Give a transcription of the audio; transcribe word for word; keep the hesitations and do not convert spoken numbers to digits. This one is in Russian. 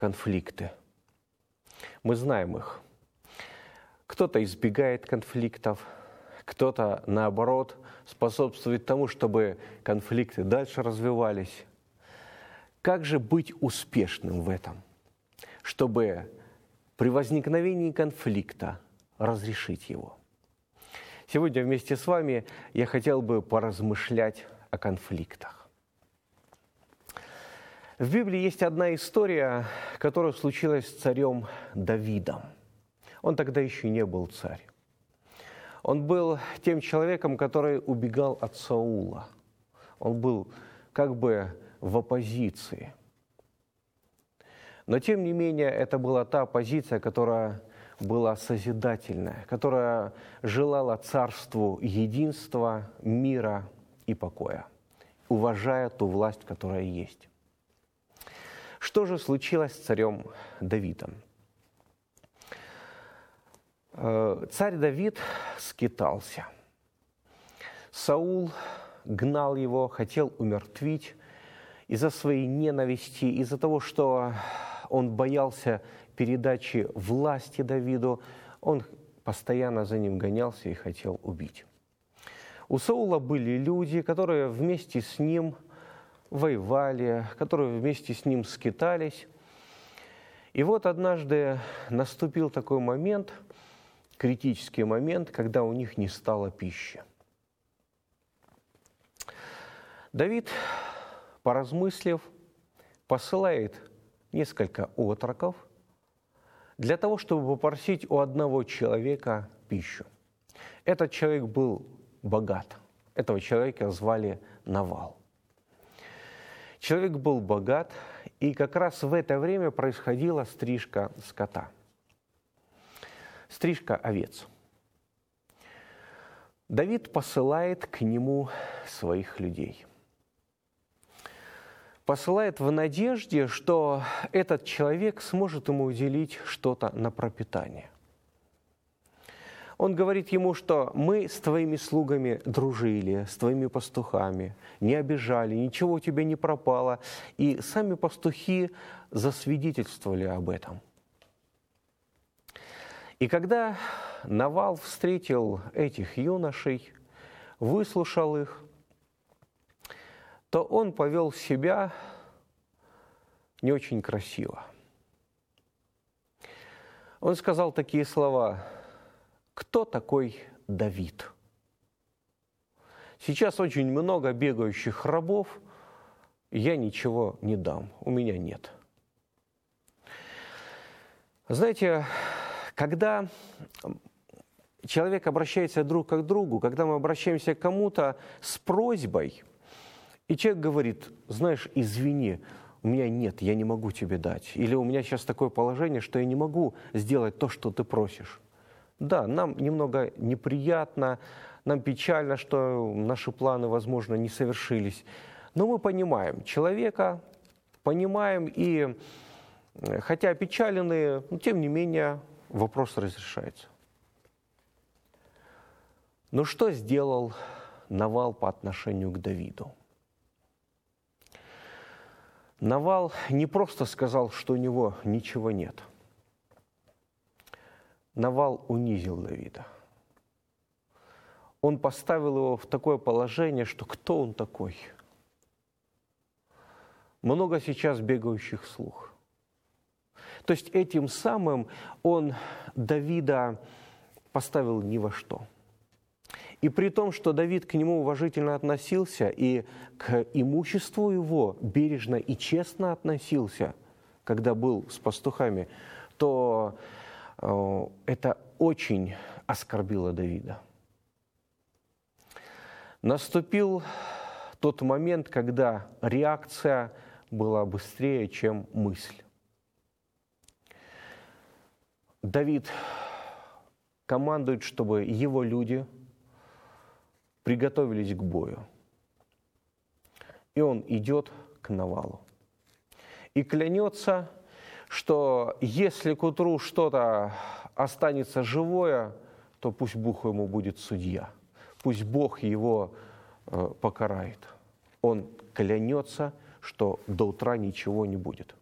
конфликты. Мы знаем их. Кто-то избегает конфликтов, кто-то, наоборот, способствует тому, чтобы конфликты дальше развивались. Как же быть успешным в этом, чтобы при возникновении конфликта разрешить его? Сегодня вместе с вами я хотел бы поразмышлять о конфликтах. В Библии есть одна история, которая случилась с царем Давидом. Он тогда еще не был царь. Он был тем человеком, который убегал от Саула. Он был как бы в оппозиции. Но тем не менее, это была та оппозиция, которая была созидательная, которая желала царству единства, мира и покоя, уважая ту власть, которая есть. Что же случилось с царем Давидом? Царь Давид скитался. Саул гнал его, хотел умертвить из-за своей ненависти, из-за того, что он боялся передачи власти Давиду, он постоянно за ним гонялся и хотел убить. У Саула были люди, которые вместе с ним воевали, которые вместе с ним скитались. И вот однажды наступил такой момент, критический момент, когда у них не стало пищи. Давид, поразмыслив, посылает несколько отроков для того, чтобы попросить у одного человека пищу. Этот человек был богат. Этого человека звали Навал. Человек был богат, и как раз в это время происходила стрижка скота, стрижка овец. Давид посылает к нему своих людей. Посылает в надежде, что этот человек сможет ему уделить что-то на пропитание. Он говорит ему, что мы с твоими слугами дружили, с твоими пастухами, не обижали, ничего у тебя не пропало. И сами пастухи засвидетельствовали об этом. И когда Навал встретил этих юношей, выслушал их, то он повел себя не очень красиво. Он сказал такие слова: «Кто такой Давид? Сейчас очень много бегающих рабов, я ничего не дам, у меня нет». Знаете, когда человек обращается друг к другу, когда мы обращаемся к кому-то с просьбой, и человек говорит: знаешь, извини, у меня нет, я не могу тебе дать. Или у меня сейчас такое положение, что я не могу сделать то, что ты просишь. Да, нам немного неприятно, нам печально, что наши планы, возможно, не совершились. Но мы понимаем человека, понимаем, и хотя опечаленные, но тем не менее вопрос разрешается. Но что сделал Навал по отношению к Давиду? Навал не просто сказал, что у него ничего нет. Навал унизил Давида. Он поставил его в такое положение, что кто он такой? Много сейчас бегающих слух. То есть этим самым он Давида поставил ни во что. И при том, что Давид к нему уважительно относился и к имуществу его бережно и честно относился, когда был с пастухами, то э, это очень оскорбило Давида. Наступил тот момент, когда реакция была быстрее, чем мысль. Давид командует, чтобы его люди приготовились к бою. И он идет к Навалу. И клянется, что если к утру что-то останется живое, то пусть Бог ему будет судья. Пусть Бог его э, покарает. Он клянется, что до утра ничего не будет.